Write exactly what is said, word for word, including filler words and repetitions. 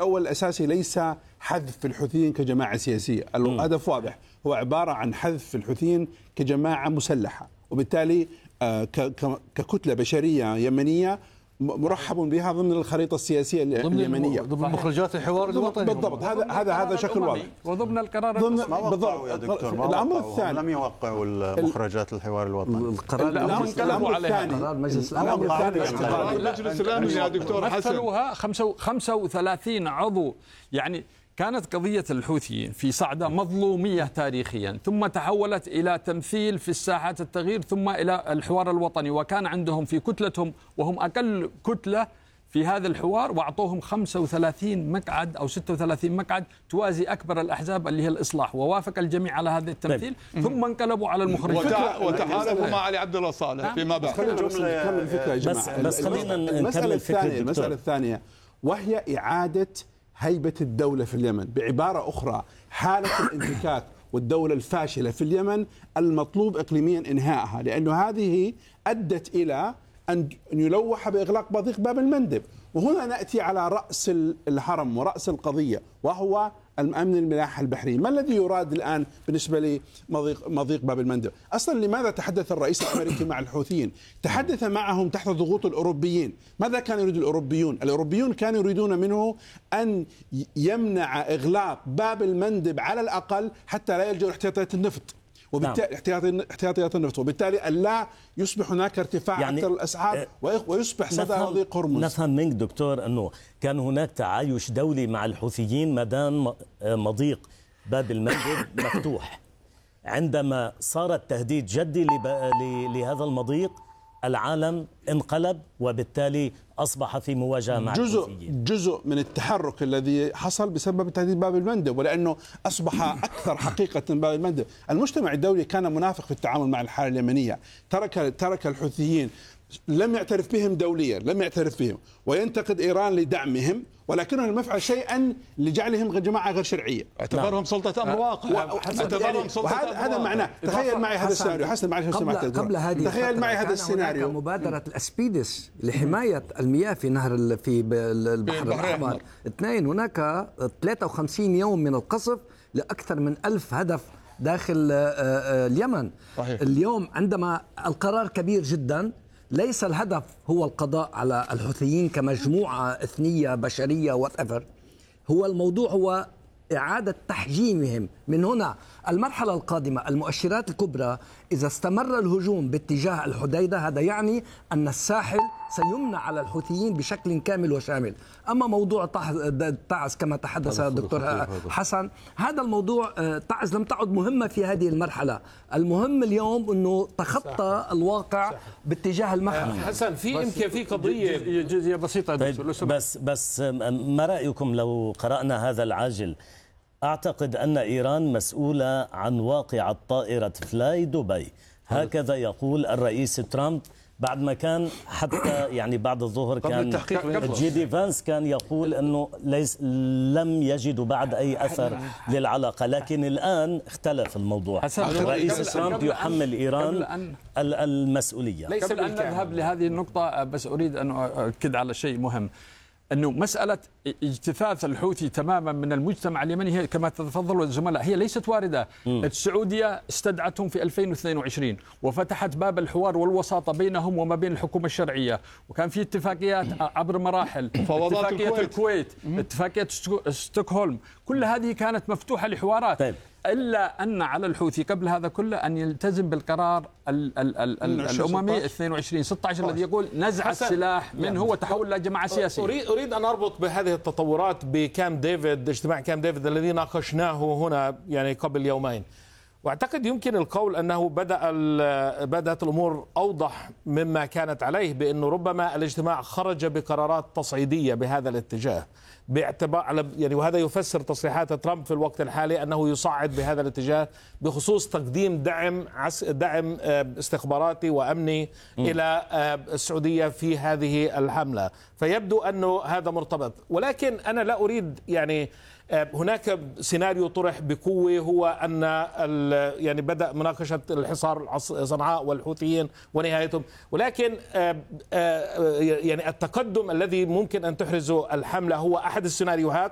الأول الأساسي ليس حذف الحوثيين كجماعة سياسية، الهدف واضح، هو عبارة عن حذف الحوثيين كجماعة مسلحة، وبالتالي ككتلة بشرية يمنية مرحب بها ضمن الخريطة السياسية اليمنية، ضمن مخرجات الحوار الوطني. بالضبط، هذا هذا هذا شكل واضح، وضمن القرار بالضبط. يا دكتور ما الأمر الثاني لم يوقعوا مخرجات الحوار الوطني. القرار الأمر الثاني مجلس الأمن مجلس الأمن يا دكتور حسن مثلوها خمسة وثلاثين عضو. يعني كانت قضية الحوثيين في صعدة مظلومية تاريخيا، ثم تحولت إلى تمثيل في الساحات التغيير، ثم إلى الحوار الوطني، وكان عندهم في كتلتهم وهم أقل كتلة في هذا الحوار، وأعطوهم خمسة وثلاثين مقعد أو ستة وثلاثين مقعد توازي أكبر الأحزاب اللي هي الإصلاح، ووافق الجميع على هذا التمثيل. ثم انقلبوا على المخرجين وتحالفوا مع علي عبد الله صالح فيما بعد. خلينا نكمل الفكرة يا جماعة. بس خلينا نكمل الفكرة. المسألة الثانية وهي إعادة هيبة الدولة في اليمن، بعبارة أخرى حالة الانفكاك والدولة الفاشلة في اليمن المطلوب إقليميا إنهائها، لأنه هذه أدت إلى أن يلوح بإغلاق بضيق باب المندب. وهنا نأتي على رأس الهرم ورأس القضية، وهو الأمن الملاحة البحري. ما الذي يراد الآن بالنسبة لمضيق مضيق باب المندب؟ أصلا لماذا تحدث الرئيس الأمريكي مع الحوثيين؟ تحدث معهم تحت ضغوط الأوروبيين. ماذا كان يريد الأوروبيون؟ الأوروبيون كانوا يريدون منه أن يمنع إغلاق باب المندب على الأقل حتى لا يلجأ احتياطات النفط، وبالتالي احتياطيات النفط، وبالتالي ألا يصبح هناك ارتفاع يعني أكثر الأسعار ويصبح صدى مضيق هرمز. نفهم منك دكتور أنه كان هناك تعايش دولي مع الحوثيين ما دام مضيق باب المندب مفتوح. عندما صار التهديد جدي لهذا المضيق العالم انقلب، وبالتالي أصبح في مواجهة مع جزء الحوثيين. جزء من التحرك الذي حصل بسبب تهديد باب المندب، ولأنه أصبح أكثر حقيقة باب المندب. المجتمع الدولي كان منافق في التعامل مع الحالة اليمنية، ترك ترك الحوثيين، لم يعترف بهم دوليا، لم يعترف بهم، وينتقد إيران لدعمهم، ولكنه لم يفعل شيئا لجعلهم جماعة غير شرعية. اعتبرهم سلطة أمر واقع. اعتبرهم سلطة أمر واقع. هذا معناه. تخيل معي هذا السيناريو. حسن معي قبل, قبل هذه تخيل معي هذا السيناريو. مبادرة الأسبيدس لحماية المياه في نهر في البحر الأحمر. اثنين، هناك ثلاثة وخمسين يوم من القصف لأكثر من ألف هدف داخل اليمن. صحيح. اليوم عندما القرار كبير جدا، ليس الهدف هو القضاء على الحوثيين كمجموعة إثنية بشرية whatever. هو الموضوع هو إعادة تحجيمهم. من هنا المرحلة القادمة، المؤشرات الكبرى، إذا استمر الهجوم باتجاه الحديدة هذا يعني أن الساحل سيمنع على الحوثيين بشكل كامل وشامل. أما موضوع تعز كما تحدث الدكتور حسن، هذا الموضوع تعز لم تعد مهمة في هذه المرحلة. المهم اليوم أنه تخطى الواقع باتجاه المحنة. حسن في يمكن في قضية جزئية بسيطة. طيب بس بس ما رأيكم لو قرأنا هذا العاجل؟ أعتقد أن إيران مسؤولة عن واقعة طائرة فلاي دبي، هكذا يقول الرئيس ترامب، بعد ما كان حتى يعني بعد الظهر كان جي دي فانس كان يقول أنه ليس لم يجدوا بعد أي أثر للعلاقة، لكن الآن اختلف الموضوع. الرئيس ترامب يحمل إيران المسؤولية. قبل أن نذهب لهذه النقطة بس أريد أن أؤكد على شيء مهم، أنه مسألة اجتثاث الحوثي تماما من المجتمع اليمني هي كما تفضلوا الزملاء هي ليست واردة. م. السعودية استدعتهم في ألفين واثنين وعشرين وفتحت باب الحوار والوساطة بينهم وما بين الحكومة الشرعية، وكان في اتفاقيات عبر مراحل، اتفاقية الكويت, الكويت اتفاقية ستوكهولم، كل هذه كانت مفتوحة لحوارات. طيب. إلا أن على الحوثي قبل هذا كله أن يلتزم بالقرار ال ال ال ال الأممي اثنين وعشرين ستة عشر الذي يقول نزع السلاح منه وتحول إلى جماعة سياسية. أريد, أريد أن أربط بهذه التطورات بكامب ديفيد، اجتماع كامب ديفيد الذي ناقشناه هنا يعني قبل يومين، واعتقد يمكن القول أنه بدأ بدأت الأمور أوضح مما كانت عليه، بأنه ربما الاجتماع خرج بقرارات تصعيدية بهذا الاتجاه، باعتبار على يعني وهذا يفسر تصريحات ترامب في الوقت الحالي أنه يصعد بهذا الاتجاه بخصوص تقديم دعم دعم استخباراتي وأمني م. إلى السعودية في هذه الحملة، فيبدو أنه هذا مرتبط. ولكن أنا لا أريد يعني هناك سيناريو طرح بقوة، هو أن يعني بدأ مناقشة الحصار صنعاء والحوثيين ونهايتهم، ولكن يعني التقدم الذي ممكن أن تحرزه الحملة هو أحد السيناريوهات،